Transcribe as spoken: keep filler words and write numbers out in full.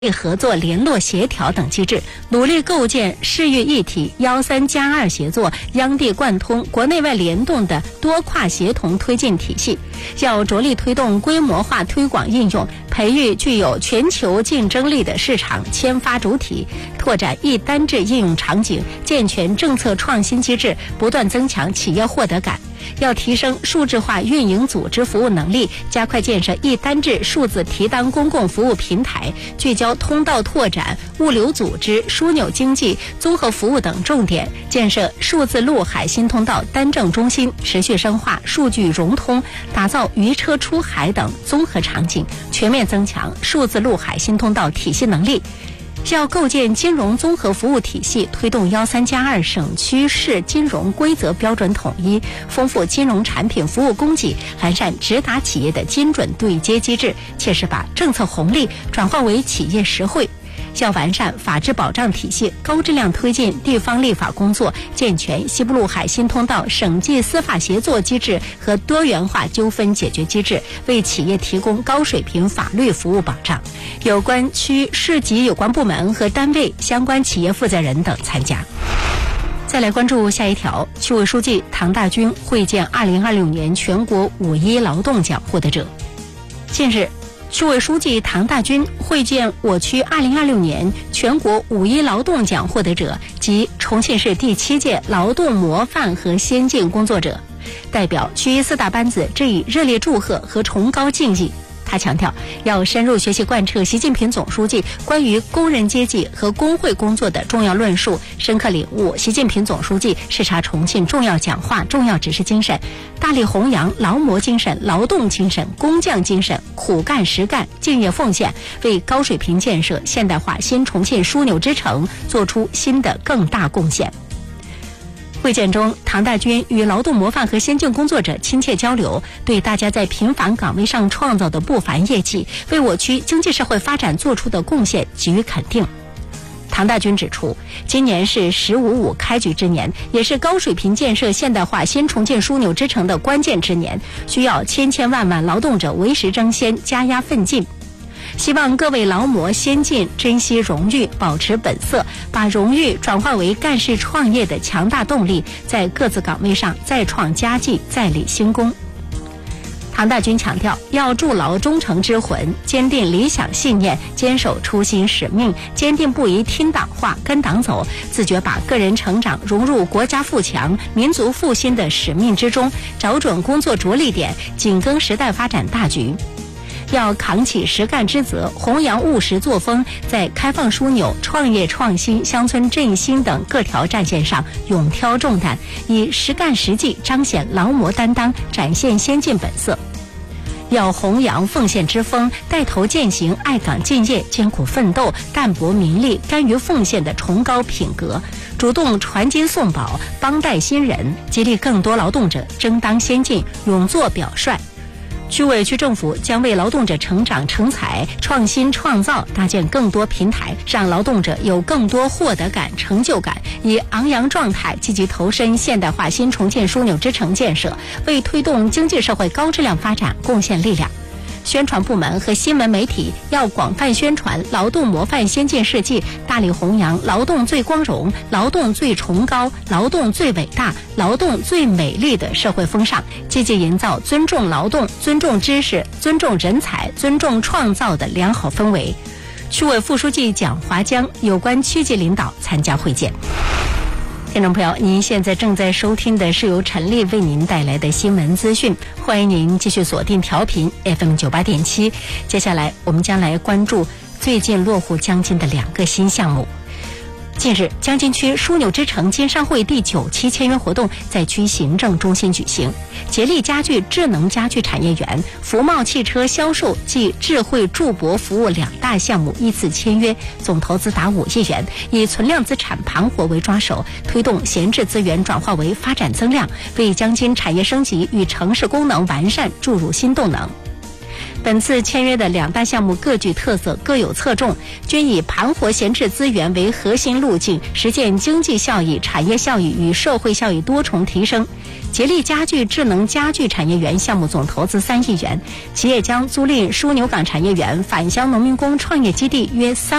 合作、联络、协调等机制，努力构建市域一体、幺三加二协作、央地贯通、国内外联动的多跨协同推进体系。要着力推动规模化推广应用，培育具有全球竞争力的市场签发主体，拓展一单制应用场景，健全政策创新机制，不断增强企业获得感。要提升数字化运营组织服务能力，加快建设一单制数字提单公共服务平台，聚焦通道拓展、物流组织、枢纽经济、综合服务等重点，建设数字陆海新通道单证中心，持续深化数据融通，打造渔车出海等综合场景，全面增强数字陆海新通道体系能力。要构建金融综合服务体系，推动幺三加二省区市金融规则标准统一，丰富金融产品服务供给，完善直达企业的精准对接机制，切实把政策红利转化为企业实惠。要完善法治保障体系，高质量推进地方立法工作，健全西部陆海新通道省际司法协作机制和多元化纠纷解决机制，为企业提供高水平法律服务保障。有关区市级有关部门和单位、相关企业负责人等参加。再来关注下一条，区委书记唐大军会见二零二六年全国五一劳动奖获得者。近日，区委书记唐大军会见我区二零二六年全国五一劳动奖获得者及重庆市第七届劳动模范和先进工作者，代表区四大班子致以热烈祝贺和崇高敬意。他强调，要深入学习贯彻习近平总书记关于工人阶级和工会工作的重要论述，深刻领悟习近平总书记视察重庆重要讲话、重要指示精神，大力弘扬劳模精神、劳动精神、工匠精神，苦干实干、敬业奉献，为高水平建设现代化新重庆枢纽之城做出新的更大贡献。会见中，唐大军与劳动模范和先进工作者亲切交流，对大家在平凡岗位上创造的不凡业绩，为我区经济社会发展做出的贡献给予肯定。唐大军指出，今年是“十五五”开局之年，也是高水平建设现代化新重庆枢纽之城的关键之年，需要千千万万劳动者为时争先，加压奋进。希望各位劳模先进珍惜荣誉，保持本色，把荣誉转化为干事创业的强大动力，在各自岗位上再创佳绩，再立新功。唐大军强调，要筑牢忠诚之魂，坚定理想信念，坚守初心使命，坚定不移听党话、跟党走，自觉把个人成长融入国家富强、民族复兴的使命之中，找准工作着力点，紧跟时代发展大局。要扛起实干之责，弘扬务实作风，在开放枢纽、创业创新、乡村振兴等各条战线上勇挑重担，以实干实际彰显劳模担当，展现先进本色。要弘扬奉献之风，带头践行爱岗敬业、艰苦奋斗、淡泊名利、甘于奉献的崇高品格，主动传金送宝，帮带新人，激励更多劳动者争当先进，勇做表率。区委区政府将为劳动者成长成才、创新创造搭建更多平台，让劳动者有更多获得感、成就感，以昂扬状态积极投身现代化新重庆枢纽之城建设，为推动经济社会高质量发展贡献力量。宣传部门和新闻媒体要广泛宣传劳动模范先进事迹，大力弘扬劳动最光荣、劳动最崇高、劳动最伟大、劳动最美丽的社会风尚，积极营造尊重劳动、尊重知识、尊重人才、尊重创造的良好氛围。区委副书记蒋华江有关区级领导参加会见。听众朋友，您现在正在收听的是由陈丽为您带来的新闻资讯，欢迎您继续锁定调频 F M 九八点七。接下来我们将来关注最近落户江津的两个新项目。近日，江津区枢纽之城金商会第九期签约活动在区行政中心举行，杰力家具智能家具产业园、福茂汽车销售暨智慧驻泊服务两大项目依次签约，总投资达五亿元，以存量资产盘活为抓手，推动闲置资源转化为发展增量，为江津产业升级与城市功能完善注入新动能。本次签约的两大项目各具特色，各有侧重，均以盘活闲置资源为核心路径，实现经济效益、产业效益与社会效益多重提升。 吉利家具智能家具产业园项目总投资三亿元，企业将租赁枢纽港产业园、返乡农民工创业基地约三